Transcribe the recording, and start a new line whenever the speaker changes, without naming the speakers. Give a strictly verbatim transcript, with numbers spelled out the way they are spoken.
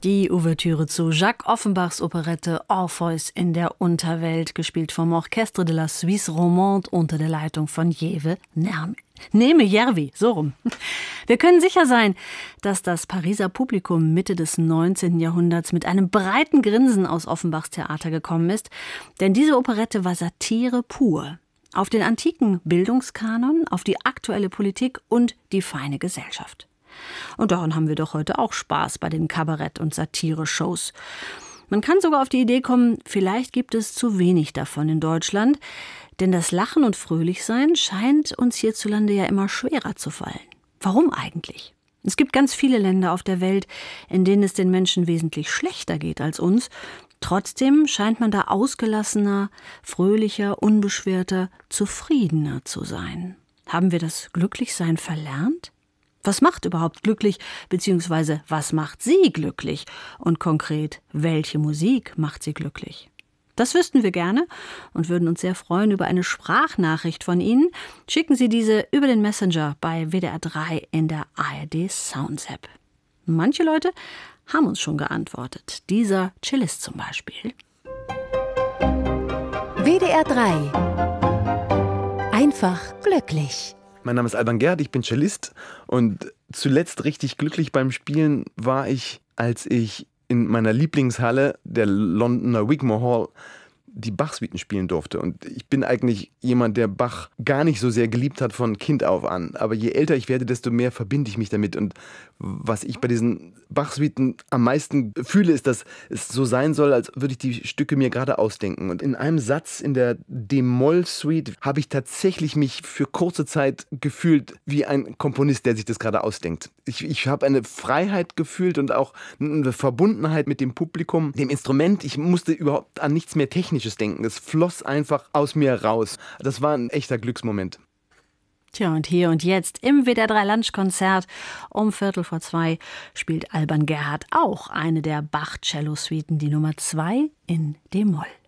Die Ouvertüre zu Jacques Offenbachs Operette Orpheus in der Unterwelt, gespielt vom Orchestre de la Suisse Romande unter der Leitung von Jewe Neme-Järvi, so rum. Wir können sicher sein, dass das Pariser Publikum Mitte des neunzehnten Jahrhunderts mit einem breiten Grinsen aus Offenbachs Theater gekommen ist, denn diese Operette war Satire pur. Auf den antiken Bildungskanon, auf die aktuelle Politik und die feine Gesellschaft. Und daran haben wir doch heute auch Spaß bei den Kabarett- und Satire-Shows. Man kann sogar auf die Idee kommen, vielleicht gibt es zu wenig davon in Deutschland, denn das Lachen und Fröhlichsein scheint uns hierzulande ja immer schwerer zu fallen. Warum eigentlich? Es gibt ganz viele Länder auf der Welt, in denen es den Menschen wesentlich schlechter geht als uns. Trotzdem scheint man da ausgelassener, fröhlicher, unbeschwerter, zufriedener zu sein. Haben wir das Glücklichsein verlernt? Was macht überhaupt glücklich, beziehungsweise was macht Sie glücklich? Und konkret, welche Musik macht Sie glücklich? Das wüssten wir gerne und würden uns sehr freuen über eine Sprachnachricht von Ihnen. Schicken Sie diese über den Messenger bei W D R drei in der A R D Sounds App. Manche Leute haben uns schon geantwortet. Dieser Cellist zum Beispiel.
W D R drei. Einfach glücklich.
Mein Name ist Alban Gerhardt, ich bin Cellist und zuletzt richtig glücklich beim Spielen war ich, als ich in meiner Lieblingshalle, der Londoner Wigmore Hall, die Bach-Suiten spielen durfte. Und ich bin eigentlich jemand, der Bach gar nicht so sehr geliebt hat von Kind auf an. Aber je älter ich werde, desto mehr verbinde ich mich damit. Und was ich bei diesen Bach-Suiten am meisten fühle, ist, dass es so sein soll, als würde ich die Stücke mir gerade ausdenken. Und in einem Satz in der D-Moll-Suite habe ich tatsächlich mich für kurze Zeit gefühlt wie ein Komponist, der sich das gerade ausdenkt. Ich, ich habe eine Freiheit gefühlt und auch eine Verbundenheit mit dem Publikum, dem Instrument. Ich musste überhaupt an nichts mehr Technisches denken. Es floss einfach aus mir raus. Das war ein echter Glücksmoment.
Tja, und hier und jetzt im W D R drei Lunchkonzert um Viertel vor zwei spielt Alban Gerhardt auch eine der Bach-Cello-Suiten, die Nummer zwei in D-Moll.